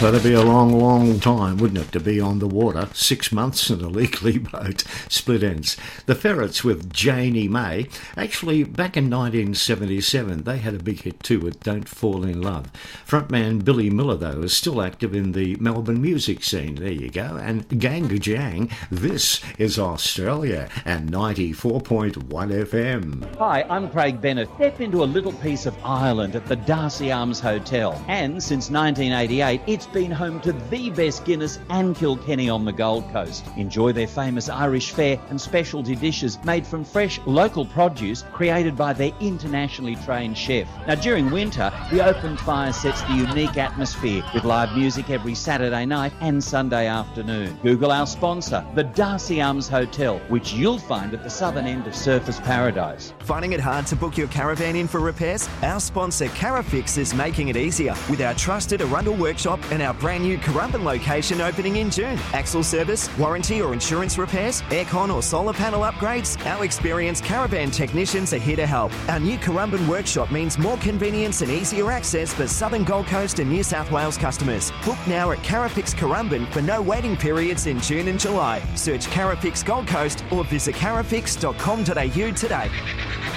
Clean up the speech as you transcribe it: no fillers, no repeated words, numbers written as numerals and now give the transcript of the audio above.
That'd be a long, long time, wouldn't it, to be on the water? 6 months in a legally boat. Split ends. The Ferrets with Janie May. Actually, back in 1977, they had a big hit too with Don't Fall in Love. Frontman Billy Miller, though, is still active in the Melbourne music scene. There you go. And Gangajang, this is Australia and 94.1 FM. Hi, I'm Craig Bennett. Step into a little piece of Ireland at the Darcy Arms Hotel. And since 1988, it's been home to the best Guinness and Kilkenny on the Gold Coast. Enjoy their famous Irish fare and specialty dishes made from fresh local produce created by their internationally trained chef. Now during winter, the open fire sets the unique atmosphere with live music every Saturday night and Sunday afternoon. Google our sponsor, the Darcy Arms Hotel, which you'll find at the southern end of Surfers Paradise. Finding it hard to book your caravan in for repairs? Our sponsor Carafix is making it easier with our trusted Arundel workshop and our brand new Currumbin location opening in June. Axle service, warranty or insurance repairs, aircon or solar panel upgrades, our experienced caravan technicians are here to help. Our new Currumbin workshop means more convenience and easier access for Southern Gold Coast and New South Wales customers. Book now at Carafix Currumbin for no waiting periods in June and July. Search Carafix Gold Coast or visit carafix.com.au today.